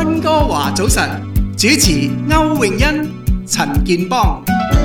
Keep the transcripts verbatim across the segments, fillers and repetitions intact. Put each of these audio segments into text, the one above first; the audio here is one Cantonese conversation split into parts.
溫哥華早晨，主持歐詠欣、陳健邦。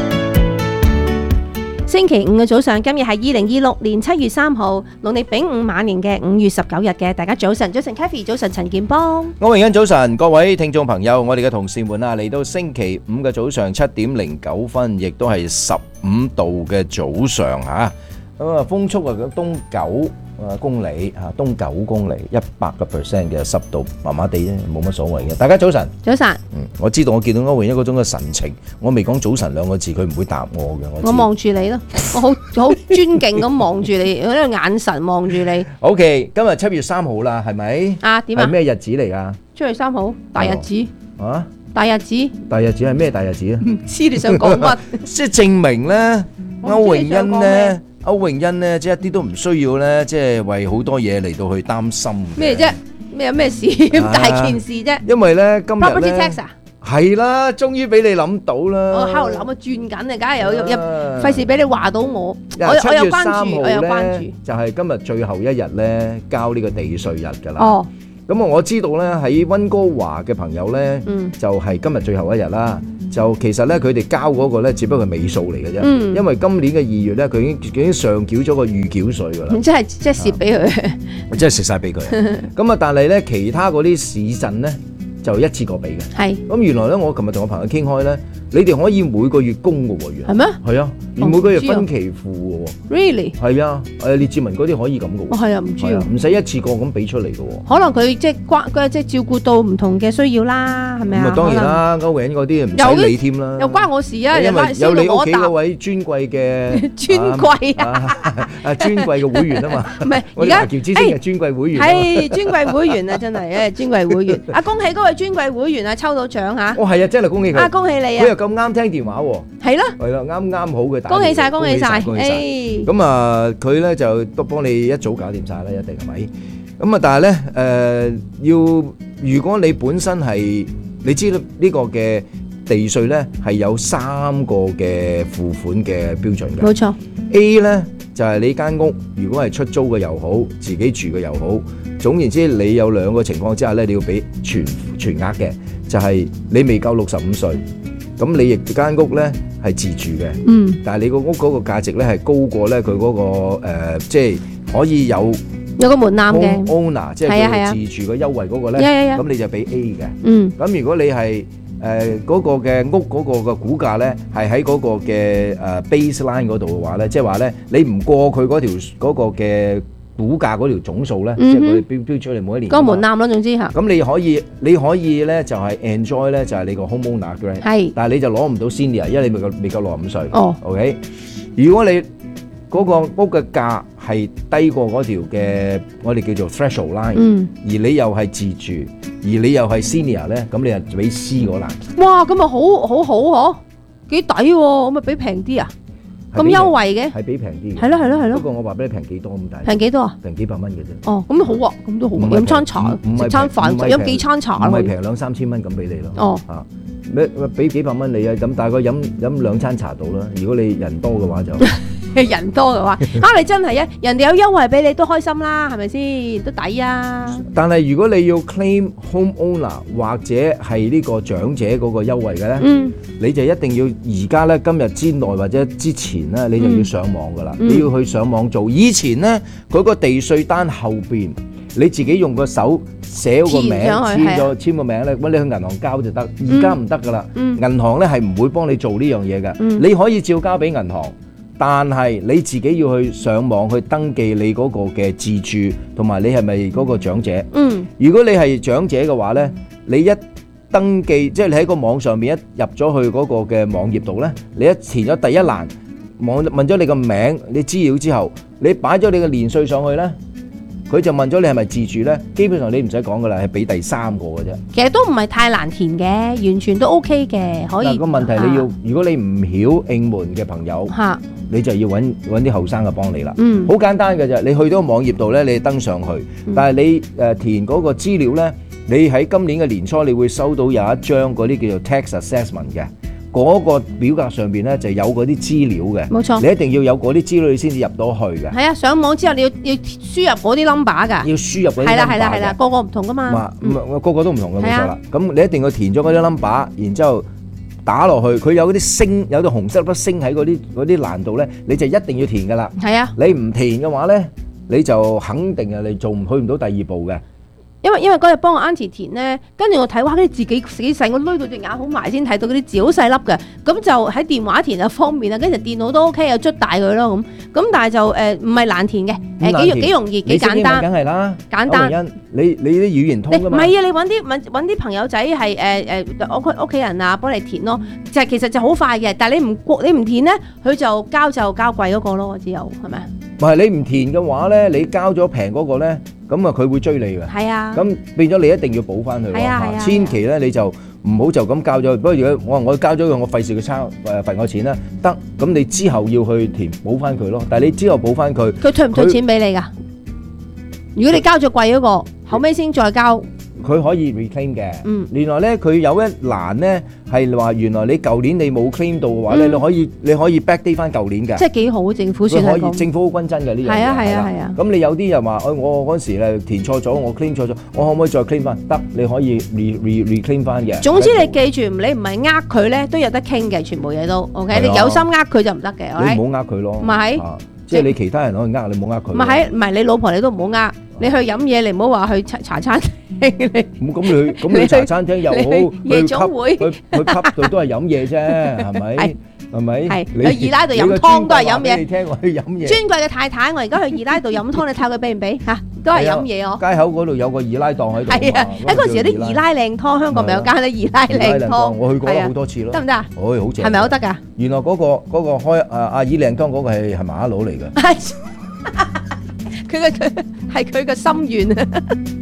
星期五嘅早上，今日係二零二六年七月三號，農曆丙午晚年嘅五月十九日嘅。大家早晨，早晨 Kathy， 早晨陳健邦。 歐詠欣早晨，各位聽眾朋友，我哋嘅同事們啊，嚟到星期五嘅早上七點零九分，亦都係十五度嘅早上嚇。咁啊，風速啊，東九啊公里嚇，東九公里，一百個 percent 嘅濕度，麻麻地啫，冇乜所謂嘅。大家早晨， 早晨。 嗯，我知道我見到歐詠欣嗰種嘅神情，我未講早晨兩個字，佢唔會答我嘅。我我望住你咯，我好好尊敬咁望住你，嗰個眼神望住你。 OK，今日七月三號啦，係咪？ 啊，點啊？ 係咩日子嚟㗎？ 七月三號大日子。 啊？ 大日子。 大日子係咩大日子啊？ 唔知你想講乜？ 即係證明咧，歐詠欣咧。歐詠欣咧，即係一啲都唔需要咧，即係為好多嘢嚟到去擔心。 咩啫？咩有咩事咁大件事啫？ 因為咧今日咧 property tax 啊， 係啦，終於俾你諗到啦。 我喺度諗啊，轉緊啊，梗係有有費事俾你話到我。我我有關注，我有關注。 就係今日最後一日咧，交呢個地稅日㗎啦。 哦。 咁啊，我知道咧喺溫哥華嘅朋友咧，就係今日最後一日啦。就其實咧，佢哋交嗰個咧，只不過係尾數嚟嘅啫。嗯、因為今年嘅二月咧，佢已經已經上繳咗個預繳稅㗎啦。 即係即係蝕俾佢， 即係食晒俾佢。咁啊，但係咧，其他嗰啲市鎮咧，就一次過俾嘅。係是。咁原來咧，我琴日同我朋友傾開咧，你哋可以每個月供嘅喎，原來。係咩嗎？係啊，而每個月分期付嘅喎。Really？係啊，誒列治文嗰啲可以咁嘅喎。哦，係啊，唔知啊，唔使一次過咁俾出嚟嘅喎。可能佢即係關即係照顧到唔同嘅需要啦，係咪啊？咁啊當然啦，歐詠欣嗰啲唔使理添啦。又關我事啊！因為有你屋企嗰位尊貴嘅尊貴啊啊尊貴嘅會員啊嘛。唔係而家華僑之星嘅尊貴會員。係尊貴會員啊！真係誒尊貴會員啊！恭喜嗰位尊貴會員啊！抽到獎嚇。哦係啊，真係恭喜佢。啊恭喜你啊！咁啱聽電話喎，係咯，係啦，啱啱好嘅打。恭喜晒，恭喜晒，誒！咁啊，佢咧就都幫你一早搞掂晒啦，一定係咪？咁啊，但係咧誒，要如果你本身係你知道呢個嘅地稅咧係有三個嘅付款嘅標準嘅，冇錯。A 咧就係你間屋如果係出租嘅又好，自己住嘅又好，總言之你有兩個情況之下咧，你要俾全全額嘅，就係你未夠六十五歲。咁你亦間屋咧係自住嘅，嗯，但係你個屋嗰個價值咧係高過咧佢嗰個誒，即係可以有有個門檻嘅 owner，即係佢自住嘅優惠嗰個咧，咁你就俾 A 嘅，嗯，咁如果你係誒嗰個嘅屋嗰個嘅估價咧係喺嗰個嘅誒 baseline 嗰度嘅話咧，即係話咧你唔過佢嗰條嗰個嘅估價嗰條總數咧，即係佢標標出嚟每一年個門檻咯，總之嚇。咁你可以你可以咧就係 enjoy 咧就係你個 homeowner grant，係，但係你就攞唔到 senior，因為你未夠未夠六十五歲。哦，OK。如果你嗰個屋嘅價係低過嗰條嘅我哋叫做 threshold line，嗯，而你又係自住，而你又係 senior 咧，咁你就俾 C 嗰欄。哇，咁咪好好好嗬，幾抵喎，咁咪俾平啲啊？咁優惠嘅，係俾平啲嘅，係咯係咯係咯。不過我話俾你平幾多咁大？平幾多啊？平幾百蚊嘅啫。哦，咁好啊，咁都好。飲餐茶，食餐飯，飲幾餐茶，唔係平兩三千蚊咁俾你咯。哦，嚇，咩俾幾百蚊你啊？咁大概飲飲兩餐茶到啦。如果你人多嘅話就。人多嘅話，啊你真係啊，人哋有優惠俾你都開心啦，係咪先？都抵啊！但係如果你要 claim homeowner 或者係呢個長者嗰個優惠嘅咧，嗯，你就一定要而家咧今日之內或者之前咧，你就要上網噶啦，嗯、你要去上網做。以前咧佢個地稅單後邊，你自己用個手寫個名，簽咗簽個名咧，揾你去銀行交就得。而家唔得噶啦，嗯、銀行咧係唔會幫你做呢樣嘢嘅，嗯、你可以照交俾銀行。但係你自己要去上網去登記你嗰個嘅自住，同埋你係咪嗰個長者？嗯，如果你係長者嘅話呢，你一登記，即係你喺個網上面一入咗去嗰個嘅網頁度呢，你一填咗第一欄，網問咗你個名、你資料之後，你擺咗你嘅年歲上去呢，佢就問咗你係咪自住呢？基本上你唔使講噶啦，係俾第三個嘅啫。其實都唔係太難填嘅，完全都 OK 嘅，可以。嗱個問題你要，如果你唔曉英文嘅朋友，嚇，你就要揾揾啲後生嘅幫你啦。嗯，好簡單嘅啫，你去到個網頁度咧，你登上去，但係你誒填嗰個資料咧，你喺今年嘅年初，你會收到有一張嗰啲叫做 tax assessment 嘅。 嗰個表格上邊咧就有嗰啲資料嘅， 冇錯， 你一定要有嗰啲資料你先至入到去嘅。 係啊，上網之後你要要輸入嗰啲 number 㗎， 要輸入嗰啲 number。 係啦係啦係啦，個個唔同㗎嘛。 唔係個個都唔同嘅，冇錯啦。咁你一定要填咗嗰啲 number，然之後打落去，佢有嗰啲星，有啲紅色粒星喺嗰啲嗰啲欄度咧，你就一定要填㗎啦。 係啊， 你唔填嘅話咧，你就肯定係你做唔去唔到第二步嘅。 因為因為嗰日幫我 auntie 填咧，跟住我睇哇，啲字幾幾細，我攏到隻眼好埋先睇到嗰啲字好細粒嘅，咁就喺電話填就方便啦，跟住電腦都 OK，又捽大佢咯咁。咁但係就誒唔係難填嘅，誒幾幾容易幾簡單。 梗係啦， 簡單。 你你啲語言通㗎嘛？ 唔係啊，你揾啲揾揾啲朋友仔係誒誒屋屋企人啊幫你填咯，就其實就好快嘅。但係你唔你唔填咧，佢就交就交貴嗰個咯，只有係咪啊？ 唔係你唔填嘅話咧，你交咗平嗰個咧，咁啊佢會追你嘅。係啊。咁變咗你一定要補翻佢咯。係啊係啊。千祈咧你就唔好就咁交咗，不過如果我話我交咗佢，我費事佢差誒罰我錢啦。得，咁你之後要去填補翻佢咯。但係你之後補翻佢， 佢退唔退錢俾你㗎？如果你交咗貴嗰個，後尾先再交。 佢可以 reclaim 嘅。嗯。原來咧，佢有一欄咧係話，原來你舊年你冇 claim 到嘅話咧，你可以你可以 back date 翻舊年嘅。 即係幾好，政府算係咁。 政府好均真嘅呢樣嘢。係啊係啊係啊。 咁你有啲人話，誒我嗰陣時咧填錯咗，我 claim 錯咗，我可唔可以再 claim 翻？得，你可以 re re reclaim 翻嘅。 總之你記住，你唔係呃佢咧，都有得傾嘅，全部嘢都 OK。你有心呃佢就唔得嘅。 你唔好呃佢咯。 唔係。 即係你其他人可以呃，你唔好呃佢。 唔係唔係你老婆你都唔好呃，你去飲嘢你唔好話去茶茶餐廳。 咁咁你咁你茶餐廳又好， 夜總會去去吸佢都係飲嘢啫，係咪？係咪？ 係去二奶度飲湯都係飲嘢。 你聽我去飲嘢。 尊貴嘅太太，我而家去二奶度飲湯，你睇佢俾唔俾嚇？都係飲嘢哦。 街口嗰度有個二奶檔喺度。 係啊，喺嗰時有啲二奶靚湯，香港咪有間啲二奶靚湯。 我去過好多次咯。 得唔得啊？ 哦，好正。 係咪好得㗎？ 原來嗰個嗰個開阿阿姨靚湯嗰個係係麻甩佬嚟嘅。係。 佢嘅佢係佢嘅心願啊！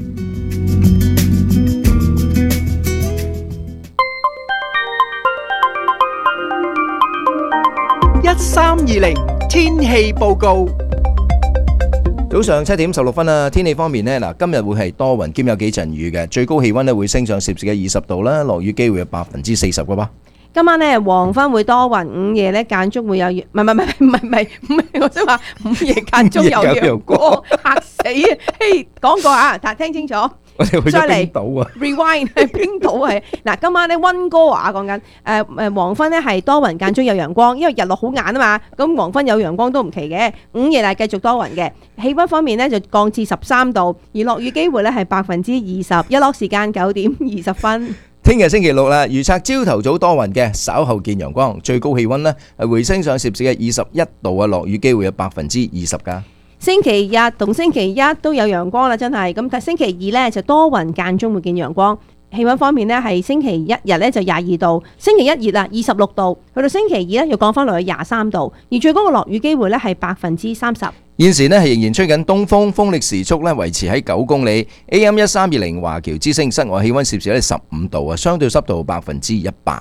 一三二零天氣報告。 早上七點十六分啊！天氣方面呢，嗱，今日會係多雲兼有幾陣雨嘅，最高氣溫呢會升上攝氏嘅二十度啦，落雨機會有百分之四十嘅噃。 今晚咧黃昏會多雲，午夜咧間中會有陽，唔係唔係唔係唔係唔係，我想話午夜間中有陽光，嚇死啊！嘿，講過啊，但係聽清楚。 我哋去咗冰島啊 ！Rewind 係冰島係嗱，今晚咧溫哥華講緊誒誒黃昏咧係多雲間中有陽光，因為日落好晏啊嘛，咁黃昏有陽光都唔奇嘅。午夜係繼續多雲嘅，氣溫方面咧就降至十三度，而落雨機會咧係百分之二十，日落時間九點二十分。 聽日星期六啦，預測朝頭早多雲嘅，稍後見陽光，最高氣溫呢係回升上攝氏嘅二十一度啊，落雨機會有百分之二十噶。 星期日同星期一都有陽光啦，真係咁。但星期二呢就多雲間中會見陽光。氣溫方面呢係星期一日呢就廿二度，星期一熱啊二十六度，去到星期二呢又降翻落去廿三度，而最高嘅落雨機會呢係百分之三十。 現時呢係仍然吹緊東風，風力時速呢維持喺九公里。A M 一三二零華僑之聲，室外氣溫攝氏喺十五度啊，相對濕度百分之一百。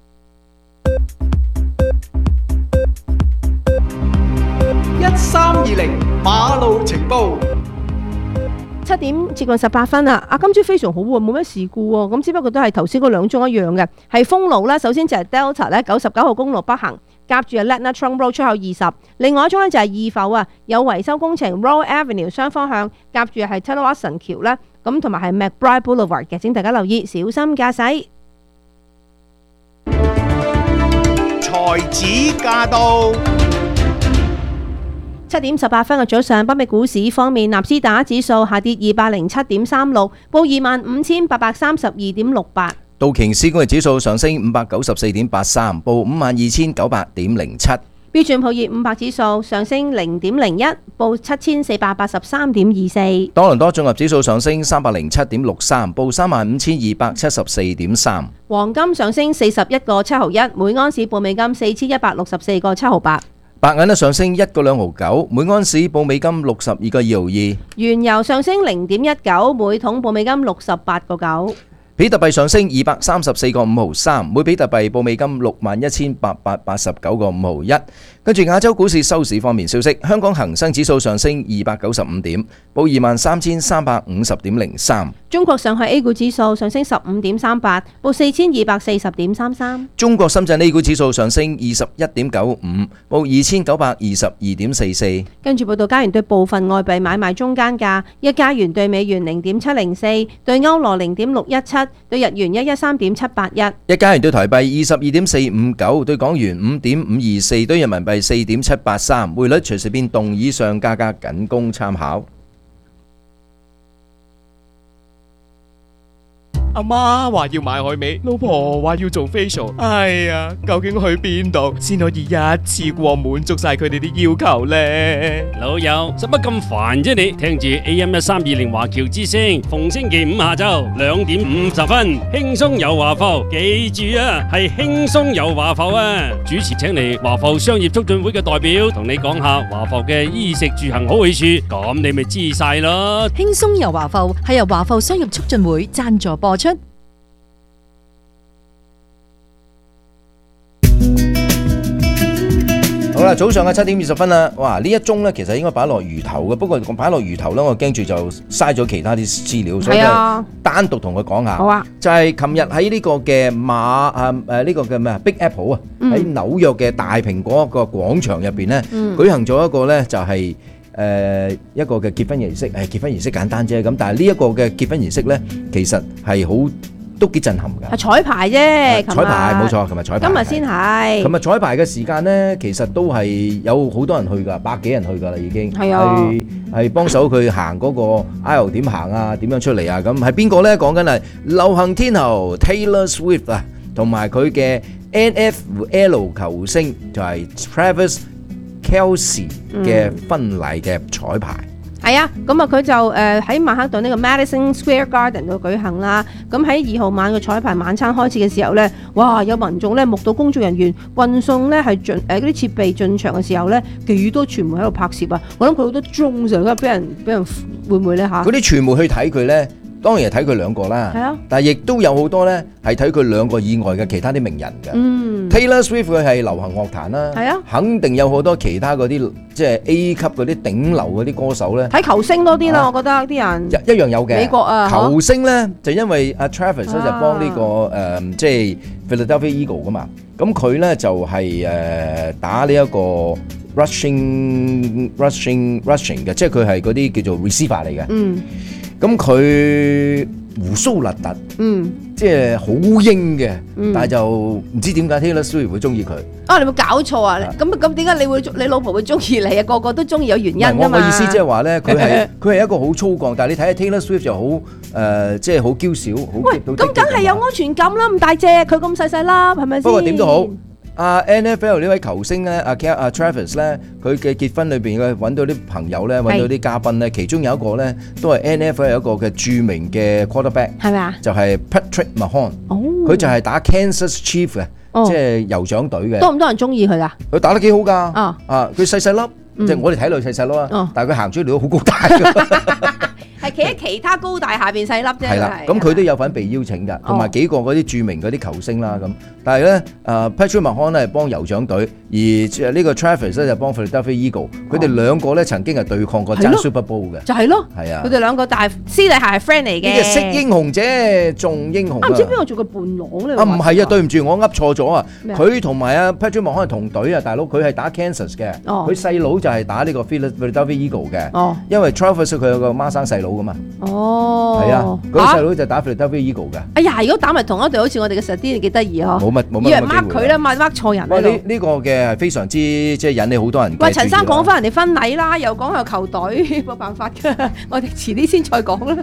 一三二零馬路情報。 七點接近十八分啊！啊，今朝非常好喎，冇咩事故喎。咁只不過都係頭先嗰兩宗一樣嘅，係封路啦。首先就係 Delta 咧，九十九號公路北行夾住係 Latna Trunk Road 出口二十。另外一宗咧就係二埠啊，有維修工程 Royal Avenue 雙方向夾住係 Tallawasan 橋咧，咁同埋係 McBride Boulevard 嘅，請大家留意，小心駕駛。 才子駕到。 七點十八分嘅早上，北美股市方面，納斯達克指數下跌二百零七點三六，報二萬五千八百三十二點六八。 道瓊斯工業指數上升五百九十四點八三，報五萬二千九百點零七。 標準普爾五百指數上升零點零一，報七千四百八十三點二四。 多倫多綜合指數上升三百零七點六三，報三萬五千二百七十四點三。 黃金上升四十一個七毫一，每安士報美金四千一百六十四個七毫八。 白銀呢上升一個兩毫九，每安士報美金六十二個二毫二。 原油上升零點一九，每桶報美金六十八個九。 比特幣上升二百三十四個五毫三，每比特幣報美金六萬一千八百八十九個五毫一。跟住亞洲股市收市方面消息，香港恒生指數上升二百九十五點，報二萬三千三百五十點零三。 中國上海 A 股指數上升十五點三八，報四千二百四十點三三。 中國深圳 A 股指數上升二十一點九五，報二千九百二十二點四四。 跟住報道，加元對部分外幣買賣中間價：一加元對美元零點七零四，對歐羅零點六一七，對日元一一三點七八一。 一加元對台幣二十二點四五九，對港元五點五二四，對人民幣四點七八三。匯率隨時變動，以上價格僅供參考。 阿媽話要買海味，老婆話要做 facial， 哎呀，究竟去邊度先可以一次過滿足晒佢哋啲要求呢？ 老友，使乜咁煩啫你？聽住 A M 一三二零華僑之聲，逢星期五下晝兩點五十分，輕鬆遊華埠，記住啊，係輕鬆遊華埠啊！主持請嚟華埠商業促進會嘅代表，同你講下華埠嘅衣食住行好去處，咁你咪知晒咯。 輕鬆遊華埠係由華埠商業促進會贊助播出。 好啦，早上嘅七點二十分啦，哇！呢一宗咧其實應該擺落魚頭嘅，不過擺落魚頭咧，我驚住就嘥咗其他啲資料，所以就單獨同佢講下。 好啊， 就係琴日喺呢個嘅馬啊誒呢個嘅咩啊 Big Apple 啊，喺紐約嘅大蘋果個廣場入邊咧，舉行咗一個咧就係誒一個嘅結婚儀式。誒結婚儀式簡單啫，咁但係呢一個嘅結婚儀式咧，其實係好。都幾震撼㗎， 係彩排啫， 彩排冇錯，琴日彩排。 今日先係。 琴日彩排嘅時間咧，其實都係有好多人去㗎，百幾人去㗎啦已經。 係啊。 係係幫手佢行嗰個 aisle 點行啊，點樣出嚟啊？咁係邊個咧？講緊係流行天后 Taylor Swift 啊，同埋佢嘅 N F L 球星就係 Travis Kelce 嘅婚禮嘅彩排。 係啊，咁啊佢就誒喺曼克頓呢個 Madison Square Garden 度舉行啦。咁喺二號晚嘅彩排晚餐開始嘅時候咧，哇！有民眾咧目睹工作人員運送咧係進誒嗰啲設備進場嘅時候咧，幾多傳媒喺度拍攝啊！我諗佢好多鐘上，俾人俾人會唔會咧嚇？嗰啲傳媒去睇佢咧。當然係睇佢兩個啦， 啊、 但係亦都有好多咧係睇佢兩個以外嘅其他啲名人嘅。 嗯、 Taylor Swift 佢係流行樂壇啦， 啊、 肯定有好多其他嗰啲即係 A 級嗰啲頂流嗰啲歌手咧。 睇球星多啲啦，啊、我覺得啲人一一樣有嘅。 美國啊， 球星咧就因為阿 Travis 咧就幫呢個誒即係 Philadelphia Eagle 噶嘛，咁佢咧就係誒打呢一個 rushing rushing rushing 嘅，即係佢係嗰啲叫做 receiver 嚟嘅。嗯。咁佢鬍鬚立突，嗯，即係好英嘅，嗯、但係就唔知點解 Taylor Swift 會中意佢。 啊，你有冇搞錯啊？咁咁點解你會你老婆會中意你啊？個個都中意有原因㗎嘛。 我嘅意思即係話咧，佢係佢係一個好粗獷，但係你睇下 Taylor Swift 就好誒，即係好嬌小，好。喂，咁梗係有安全感啦，咁大隻，佢咁細細粒，係咪先？ 不過點都好。阿 N F L 呢位球星咧，阿阿 Travis 咧，佢嘅結婚裏邊佢揾到啲朋友咧，揾到啲嘉賓咧，其中有一個咧都係 N F L 有一個嘅著名嘅 quarterback， 係咪啊？就係 Patrick Mahomes，佢就係打 Kansas Chiefs 嘅，即係酋長隊嘅。 多唔多人中意佢啊？ 佢打得幾好㗎，啊，佢細細粒，即係我哋睇落細細粒啊，但係佢行出嚟都好高大㗎。 係企喺其他高大下邊細粒啫。係啦， 咁佢都有份被邀請㗎，同埋幾個嗰啲著名嗰啲球星啦咁。但係咧，誒 Patrick Mahomes 咧係幫酋長隊，而呢個 Travis 咧就幫 Philadelphia Eagle。佢哋兩個咧曾經係對抗過爭 Super Bowl 嘅。 就係咯， 係啊， 佢哋兩個大私底下係 friend 嚟嘅。 呢個識英雄者重英雄。 啊，唔知邊個做個伴郎咧？ 啊，唔係啊，對唔住，我噏錯咗啊。佢同埋阿 Patrick Mahomes係同隊啊，大佬，佢係打 Kansas 嘅，佢細佬就係打呢個 Philadelphia Eagle 嘅。哦，因為 Travis 佢有個孖生細佬㗎嘛。哦，係啊，佢細佬就打 Philadelphia Eagle 嘅。哎呀， 如果打埋同一隊，好似我哋嘅 Sadiq 幾得意嗬。 冇乜冇乜。以為 mark 佢啦，mark 錯人。 喂，呢呢個嘅係非常之即係引起好多人。 喂，陳生講翻人哋婚禮啦，又講下球隊，冇辦法㗎，我哋遲啲先再講啦。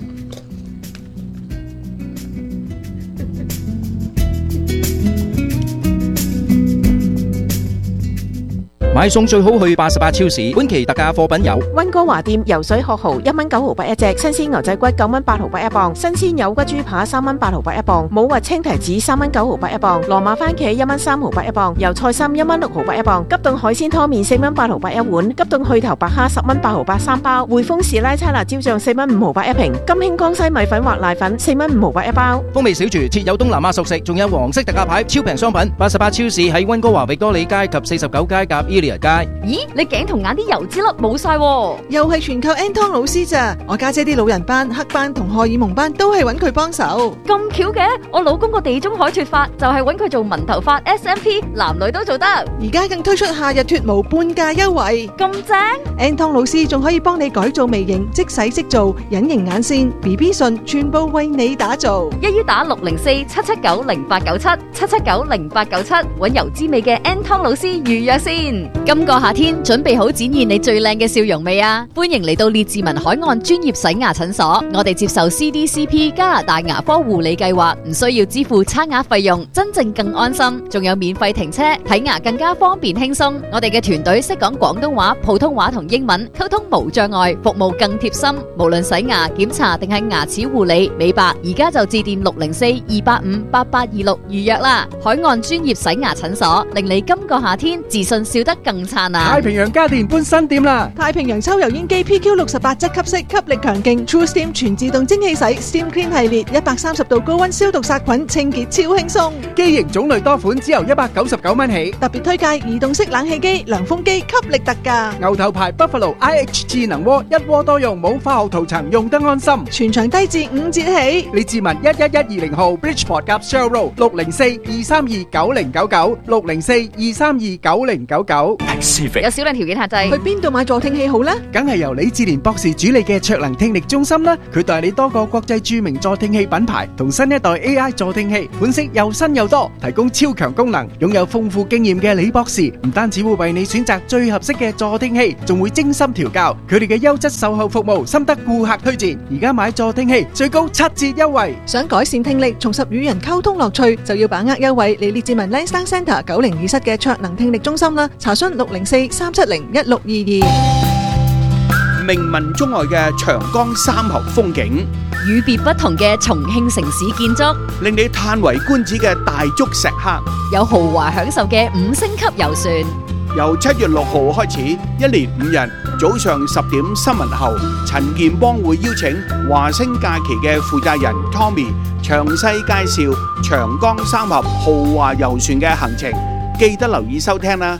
買餸最好去八十八超市，本期特價貨品有溫哥華店游水殼蠔一蚊九毫八一隻，新鮮牛仔骨九蚊八毫八一磅，新鮮有骨豬扒三蚊八毫八一磅，冇核青提子三蚊九毫八一磅，羅馬番茄一蚊三毫八一磅，油菜心一蚊六毫八一磅，急凍海鮮湯麵四蚊八毫八一碗，急凍去頭白蝦十蚊八毫八三包，匯豐士拉差辣椒醬四蚊五毫八一瓶，金興江西米粉或瀨粉四蚊五毫八一包。 風味小廚設有東南亞熟食，仲有黃色特價牌超平商品。八十八超市喺溫哥華域多利街及四十九街夾伊利亞街。 咦，你頸同眼啲油脂粒冇晒喎， 又係全靠 Anton 老師咋？我家姐啲老人斑、黑斑同荷爾蒙斑都係揾佢幫手。 咁巧嘅，我老公個地中海脫髮就係揾佢做紋頭髮 S M P， 男女都做得。 而家更推出夏日脫毛半價優惠， 咁正 ！Anton 老師仲可以幫你改造微型，即洗即做，隱形眼線、B B 唇，全部為你打造。 一於打六零四七七九零八九七七七九零八九七，揾油滋味嘅 Anton 老師預約先。 今個夏天準備好展現你最靚嘅笑容未啊？歡迎嚟到列治文海岸專業洗牙診所，我哋接受 C D C P 加拿大牙科護理計劃，唔需要支付差額費用，真正更安心，仲有免費停車，睇牙更加方便輕鬆。我哋嘅團隊識講廣東話、普通話同英文，溝通無障礙，服務更貼心。無論洗牙、檢查定係牙齒護理、美白，而家就致電六零四二八五八八二六預約啦。海岸專業洗牙診所，令你今個夏天自信笑得更燦爛。 太平洋家電搬新店啦！ 太平洋抽油煙機 P Q 六十八質吸式，吸力強勁 True Steam 全自動蒸汽洗 Steam Clean 系列，一百三十度高溫消毒殺菌，清潔超輕鬆。 機型種類多款，只由一百九十九蚊起。 特別推介移動式冷氣機、涼風機，吸力特價。 牛頭牌 Buffalo I H 智能鍋，一鍋多用，冇化學塗層，用得安心。 全場低至五折起。 李志文一一一二零號 Bridgeport 夾 Shell Road 六零四二三二九零九九六零四二三二九零九九。 有少量條件限制。 去邊度買助聽器好呢？ 梗係由李志蓮博士主理嘅卓能聽力中心啦。佢代理多個國際著名助聽器品牌同新一代 A I 助聽器，款式又新又多，提供超強功能。擁有豐富經驗嘅李博士唔單止會為你選擇最合適嘅助聽器，仲會精心調教。佢哋嘅優質售後服務深得顧客推薦。而家買助聽器最高七折優惠。 想改善聽力，重拾與人溝通樂趣，就要把握優惠嚟列治文 Lansdowne Centre 九零二室嘅卓能聽力中心啦。查詢六零四三七零一六二二。 名聞中外嘅長江三峽風景， 與別不同嘅重慶城市建築， 令你嘆為觀止嘅大竹石刻， 有豪華享受嘅五星級遊船。 由七月六號開始，一連五日，早上十點新聞後，陳健邦會邀請華星假期嘅負責人 Tommy 詳細介紹長江三峽豪華遊船嘅行程，記得留意收聽啦。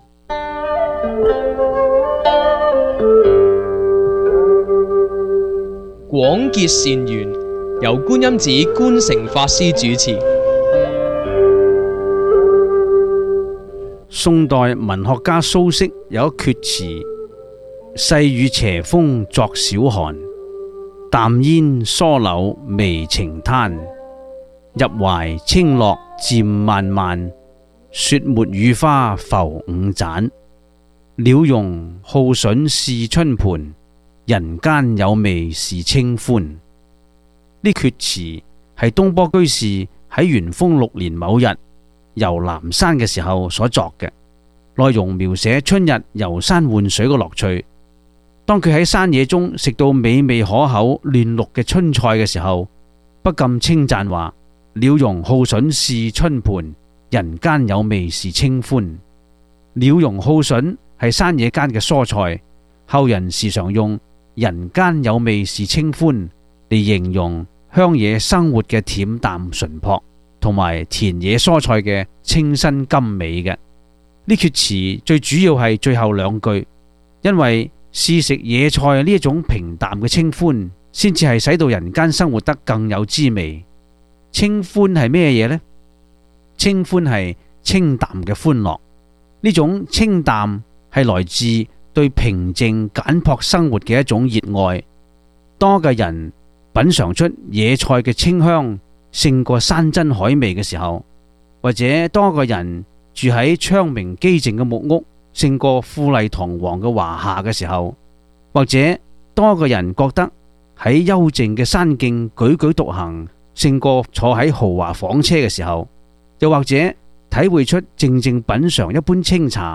廣結善緣，由觀音寺觀誠法師主持。 宋代文學家蘇軾有一闕詞：細雨斜風作小寒，淡煙疏柳微晴灘。入懷清樂漸漫漫，雪沒雨花浮五盞。鳥茸好筍試春盤，人間有味是清歡。呢闕詞係東坡居士喺元豐六年某日遊南山嘅時候所作嘅，內容描寫春日遊山玩水嘅樂趣。當佢喺山野中食到美味可口嫩綠嘅春菜嘅時候，不禁稱讚話：鳥茸好筍試春盤，人間有味是清歡。鳥茸好筍係山野間嘅蔬菜，後人時常用人間有味是清歡嚟形容鄉野生活嘅恬淡淳樸，同埋田野蔬菜嘅清新甘美嘅。呢闕詞最主要係最後兩句，因為試食野菜呢一種平淡嘅清歡，先至係使到人間生活得更有滋味。清歡係咩嘢呢？清歡係清淡嘅歡樂，呢種清淡係來自對平靜簡樸生活嘅一種熱愛。當個人品嘗出野菜嘅清香勝過山珍海味嘅時候，或者當個人住喺窗明幾淨嘅木屋勝過富麗堂皇嘅華廈嘅時候，或者當個人覺得喺幽靜嘅山徑踽踽獨行勝過坐喺豪華房車嘅時候，又或者體會出靜靜品嘗一杯清茶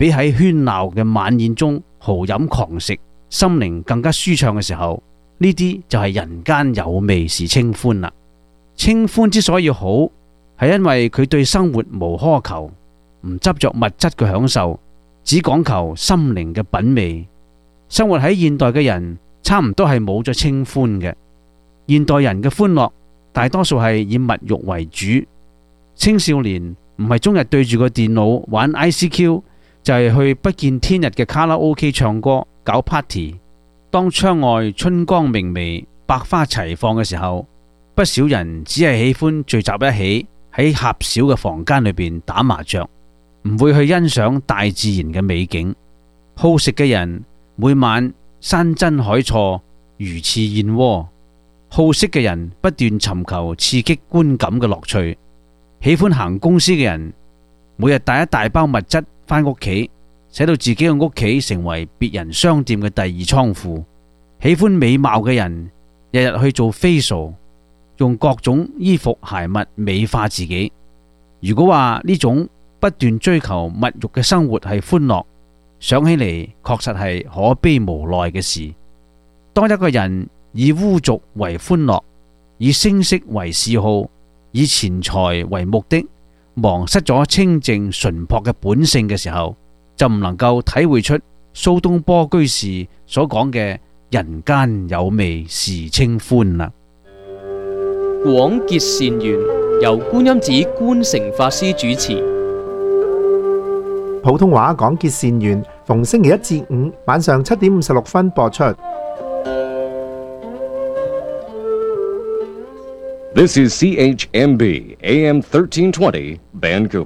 比喺喧鬧嘅晚宴中豪飲狂食，心靈更加舒暢嘅時候，呢啲就係人間有味是清歡啦。清歡之所以好，係因為佢對生活無苛求，唔執着物質嘅享受，只講求心靈嘅品味。生活喺現代嘅人差唔多係冇咗清歡嘅。現代人嘅歡樂大多數係以物欲為主。青少年唔係終日對住個電腦玩 I C Q， 就係去不見天日嘅卡拉 OK 唱歌搞 party。當窗外春光明媚、百花齊放嘅時候，不少人只係喜歡聚集一起喺狹小嘅房間裏邊打麻雀，唔會去欣賞大自然嘅美景。好食嘅人每晚山珍海錯、魚翅燕窩；好色嘅人不斷尋求刺激觀感嘅樂趣。喜歡行公司嘅人每日帶一大包物質返屋企，使到自己嘅屋企成為別人商店嘅第二倉庫。喜歡美貌嘅人日日去做 facial， 用各種衣服鞋襪美化自己。如果話呢種不斷追求物欲嘅生活係歡樂，想起嚟確實係可悲無奈嘅事。當一個人以污俗為歡樂，以聲色為嗜好，以錢財為目的，忘失咗清淨純樸嘅本性嘅時候，就唔能夠體會出蘇東坡居士所講嘅人間有味是清歡啦。 廣結善緣，由觀音寺觀誠法師主持。 普通話廣結善緣，逢星期一至五晚上七點五十六分播出。 This is C H M B A M thirteen twenty Vancouver。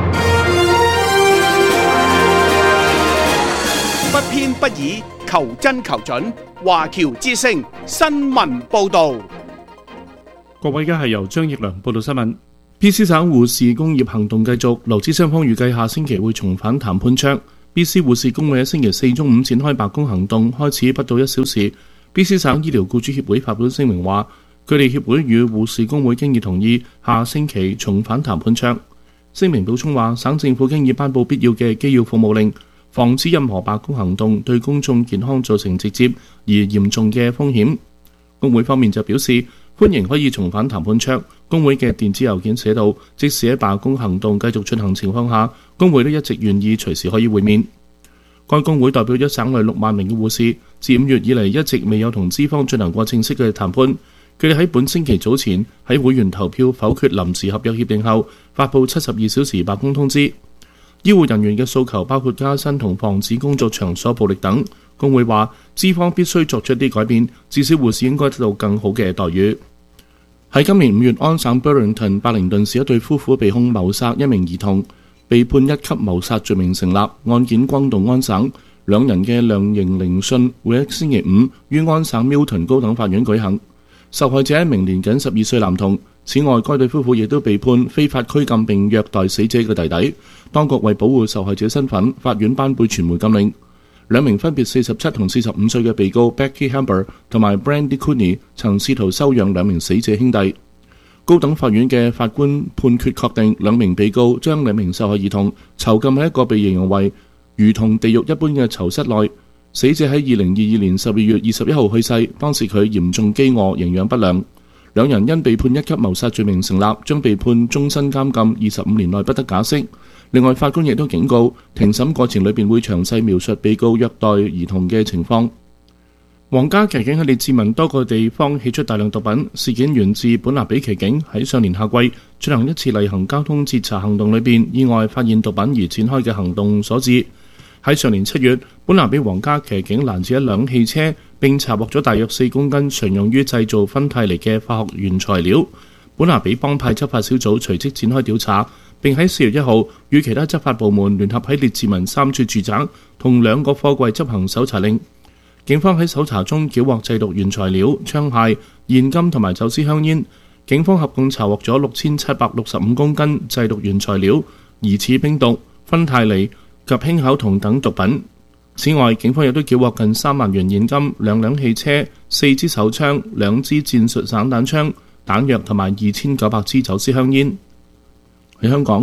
不偏不倚，求真求準，華僑之聲新聞報導。 各位，而家係由張奕良報道新聞。B C 省護士工業行動繼續，勞資雙方預計下星期會重返談判桌。B C 護士工會喺星期四中午展開罷工行動，開始不到一小時。B C 省醫療僱主協會發表聲明話，佢哋協會與護士工會經已同意下星期重返談判桌。聲明補充話，省政府經已頒布必要嘅機要服務令，防止任何罷工行動對公眾健康造成直接而嚴重嘅風險。工會方面就表示歡迎可以重返談判桌。工會嘅電子郵件寫道，即使喺罷工行動繼續進行情況下，工會都一直願意隨時可以會面。該工會代表咗省內六萬名嘅護士，自五月以嚟一直未有同資方進行過正式嘅談判。佢哋喺本星期早前喺會員投票否決臨時合約協定後，發布七十二小時罷工通知。醫護人員嘅訴求包括加薪同防止工作場所暴力等。工會話，資方必須作出一啲改變，至少護士應該得到更好嘅待遇。喺今年五月，安省 Burlington 伯靈頓市一對夫婦被控謀殺一名兒童，被判一級謀殺罪名成立，案件轟動安省。兩人嘅量刑聆訊會喺星期五於安省 Milton 高等法院舉行。受害者一名年僅十二歲男童。此外，該對夫婦亦都被判非法拘禁並虐待死者嘅弟弟。當局為保護受害者身份，法院頒布傳媒禁令。兩名分別四十七同四十五歲嘅被告 Becky Hamber 同埋 Brandy Cooney 曾試圖收養兩名死者兄弟。高等法院嘅法官判決確定，兩名被告將兩名受害兒童囚禁喺一個被形容為如同地獄一般嘅囚室內。死者喺二零二二年十二月二十一號去世，當時佢嚴重飢餓、營養不良。兩人因被判一級謀殺罪名成立，將被判終身監禁二十五年內不得假釋。另外，法官亦都警告，庭審過程裏邊會詳細描述被告虐待兒童嘅情況。皇家騎警喺列治文多個地方起出大量毒品，事件源自本拿比騎警喺上年夏季進行一次例行交通截查行動裏邊意外發現毒品而展開嘅行動所致。喺上年七月，本拿比皇家騎警攔截一輛汽車，並查獲咗大約四公斤常用於製造芬太尼嘅化學原材料。本拿比幫派執法小組隨即展開調查，並喺四月一號與其他執法部門聯合喺列治文三處住宅同兩個貨櫃執行搜查令。警方喺搜查中繳獲製毒原材料、槍械、現金同埋走私香煙。警方合共查獲咗六千七百六十五公斤製毒原材料、疑似冰毒、芬太尼及氫口酮等毒品。此外，警方亦都繳獲近三萬元現金、兩輛汽車、四支手槍、兩支戰術散彈槍、彈藥同埋二千九百支走私香煙。喺香港，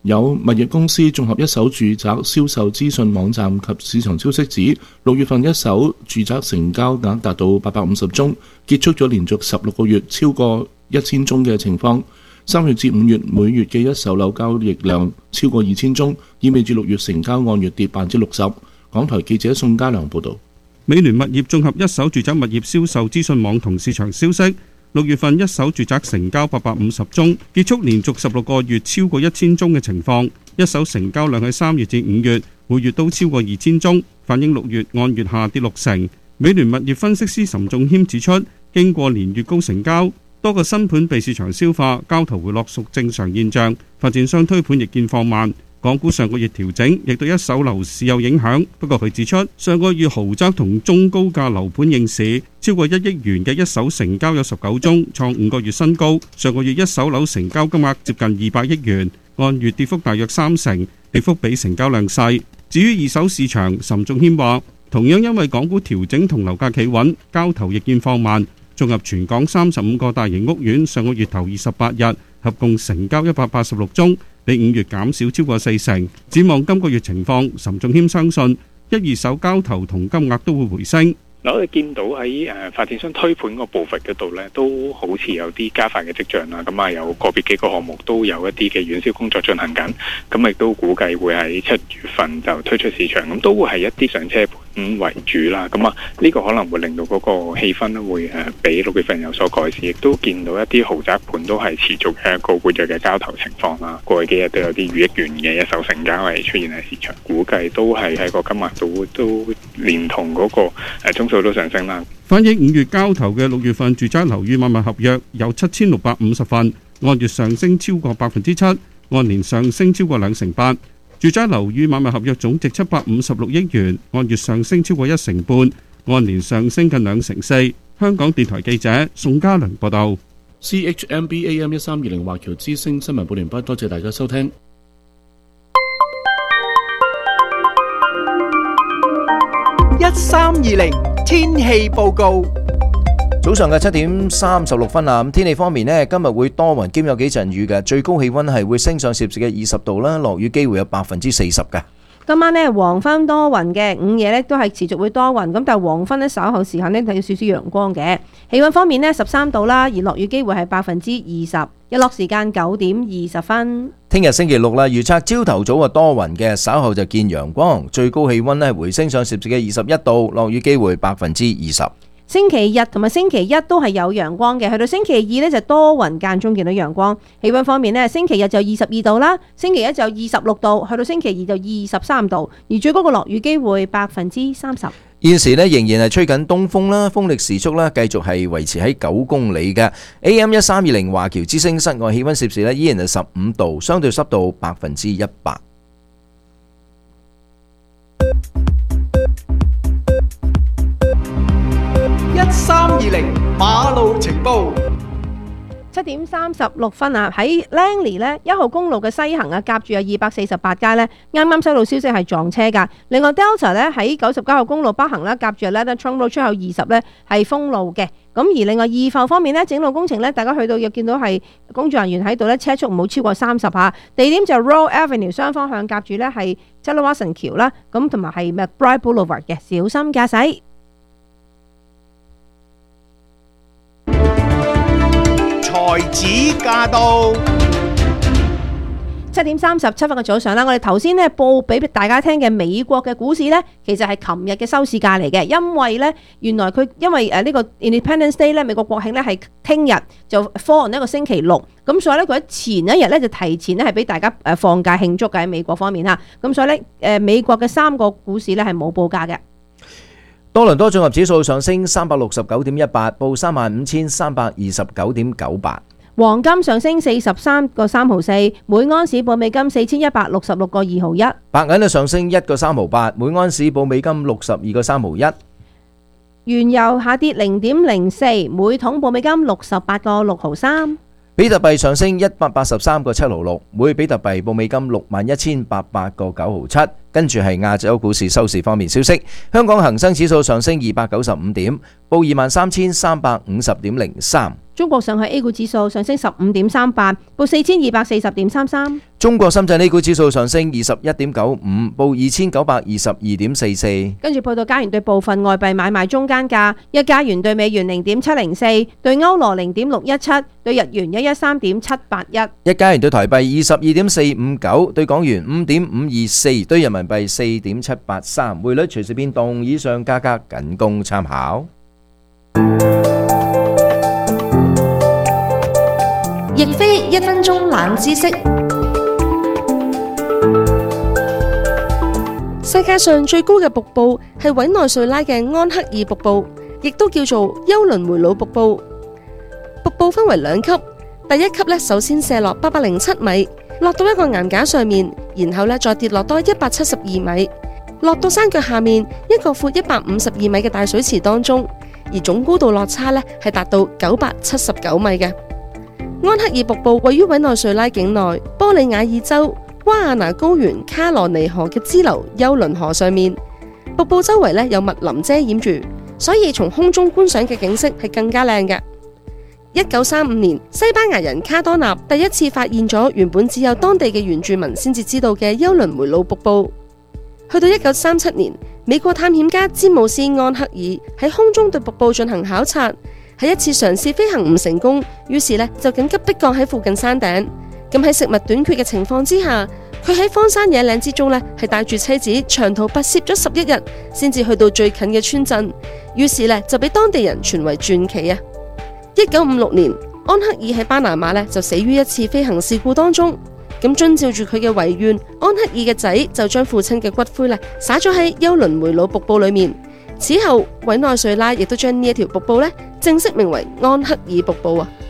有物業公司綜合一手住宅銷售資訊網站及市場消息指，六月份一手住宅成交額達到八百五十宗，結束咗連續十六個月超過一千宗嘅情況。三月至五月每月嘅一手樓交易量超過二千宗，意味住六月成交按月跌百分之六十。港台記者宋家良報導。 美聯物業綜合一手住宅物業銷售資訊網同市場消息，六月份一手住宅成交八百五十宗，結束連續十六個月超過一千宗嘅情況。一手成交量喺三月至五月每月都超過二千宗，反映六月按月下跌六成。美聯物業分析師岑仲謙指出，經過連月高成交，多個新盤被市場消化，交投回落屬正常現象，發展商推盤亦見放慢。港股上個月調整，亦對一手樓市有影響。不過佢指出，上個月豪宅同中高價樓盤應市，超過一億元嘅一手成交有十九宗，創五個月新高。上個月一手樓成交金額接近二百億元，按月跌幅大約三成，跌幅比成交量細。至於二手市場，岑仲謙話，同樣因為港股調整同樓價企穩，交投亦見放慢。綜合全港三十五個大型屋苑，上個月頭二十八日合共成交一百八十六宗，比五月減少超過四成。展望今個月情況，岑仲謙相信一二手交投同金額都會回升。 嗱，我哋見到喺誒發展商推盤個步伐嗰度咧，都好似有啲加快嘅跡象啦。咁啊，有個別幾個項目都有一啲嘅遠銷工作進行緊，咁亦都估計會喺七月份就推出市場，咁都會係一啲上車盤為主啦。咁啊，呢個可能會令到嗰個氣氛咧會誒比六月份有所改善，亦都見到一啲豪宅盤都係持續嘅一個活躍嘅交投情況啦。過去幾日都有啲逾億元嘅一手成交係出現喺市場，估計都係喺個金額度都連同嗰個誒中都上升啦。 反映五月交投嘅六月份住宅樓宇買賣合約有七千六百五十份，按月上升超過百分之七，按年上升超過兩成八。住宅樓宇買賣合約總值七百五十六億元，按月上升超過一成半，按年上升近兩成四。香港電台記者宋家良報道。 C H M B A M 一三二零華僑之聲新聞報連畢，多謝大家收聽。 一三二零天氣報告。 早上嘅七點三十六分啊，咁天氣方面呢，今日會多雲兼有幾陣雨嘅，最高氣溫係會升上攝氏嘅二十度啦，落雨機會有百分之四十嘅。 今晚呢，黃昏多雲嘅，午夜呢都係持續會多雲，咁但係黃昏呢稍後時間呢睇到少少陽光嘅。氣溫方面呢，十三度啦，而落雨機會係百分之二十，日落時間九點二十分。 聽日星期六啦，預測朝頭早啊多雲嘅，稍後就見陽光，最高氣溫呢回升上攝氏嘅二十一度，落雨機會百分之二十。 星期日同埋星期一都係有陽光嘅，去到星期二呢就多雲間中見到陽光。氣溫方面呢，星期日就二十二度啦，星期一就二十六度，去到星期二就二十三度，而最高嘅落雨機會百分之三十。 現時呢仍然係吹緊東風啦，風力時速啦繼續係維持喺九公里嘅。A M 一三二零華僑之聲室外氣溫攝氏呢依然係十五度，相對濕度百分之一百。 一三二零馬路情報。 七點三十六分啊，喺 Langley 呢一號公路嘅西行啊，夾住有二百四十八街呢，啱啱收到消息係撞車噶。另外 Delta 呢喺九十九號公路北行啦，夾住 Ladder Trunk Road 出口二十呢係封路嘅。咁而另外二埠方面呢，整路工程呢，大家去到又見到係工作人員喺度呢，車速唔好超過三十下。地點就 Royal Avenue 雙方向夾住呢係 Telewason 橋啦，咁同埋係 McBride Boulevard 嘅，小心駕駛。 才子駕到， 七點三十七分嘅早上啦，我哋頭先呢報俾大家聽嘅美國嘅股市呢，其實係琴日嘅收市價嚟嘅，因為呢，原來佢因為誒呢個 Independence Day 咧，美國國慶呢係聽日就 fall on 一個星期六，咁所以呢，佢喺前一日呢就提前呢係俾大家誒放假慶祝嘅喺美國方面嚇，咁所以呢，誒美國嘅三個股市呢係冇報價嘅。 多倫多綜合指數上升三百六十九點一八，報三萬五千三百二十九點九八。 黃金上升四十三個三毫四，每安士報美金四千一百六十六個二毫一。 白銀就上升一個三毫八，每安士報美金六十二個三毫一。 原油下跌零點零四，每桶報美金六十八個六毫三。 比特幣上升一百八十三個七毫六，每比特幣報美金六萬一千八百個九毫七。跟住係亞洲股市收市方面消息，香港恒生指數上升二百九十五點，報二萬三千三百五十點零三。 中國上海 A 股指數上升十五點三八，報四千二百四十點三三。 中國深圳 A 股指數上升二十一點九五，報二千九百二十二點四四。 跟住報道加元對部分外幣買賣中間價：一加元對美元零點七零四，對歐羅零點六一七，對日元一一三點七八一。 一加元對台幣二十二點四五九，對港元五點五二四，對人民幣四點七八三。匯率隨時變動，以上價格僅供參考。 亦非一分鐘冷知識。世界上最高嘅瀑布係委內瑞拉嘅安克爾瀑布，亦都叫做休倫梅魯瀑布。瀑布分為兩級，第一級咧首先射落八百零七米，落到一個岩架上面，然後咧再跌落多一百七十二米，落到山腳下面一個闊一百五十二米嘅大水池當中，而總高度落差咧係達到九百七十九米嘅。安克爾瀑布位於委內瑞拉境內波里瓦爾州瓦亞拿高原卡羅尼河嘅支流休倫河上面，瀑布周圍咧有密林遮掩住，所以從空中觀賞嘅景色係更加靚嘅。一九三五年，西班牙人卡多納第一次發現咗原本只有當地嘅原住民先至知道嘅休倫梅魯瀑布。去到一九三七年，美國探險家詹姆斯安克爾喺空中對瀑布進行考察。喺一次嘗試飛行唔成功，於是咧就緊急迫降喺附近山頂。咁喺食物短缺嘅情況之下，佢喺荒山野嶺之中咧係帶住妻子長途跋涉咗十一日，先至去到最近嘅村鎮。於是咧就俾當地人傳為傳奇啊！一九五六年，安克爾喺巴拿馬咧就死於一次飛行事故當中。咁遵照住佢嘅遺願，安克爾嘅仔就將父親嘅骨灰咧灑咗喺休倫梅魯瀑布裏面。此後，委內瑞拉亦都將呢一條瀑布咧正式名為安克爾瀑布啊！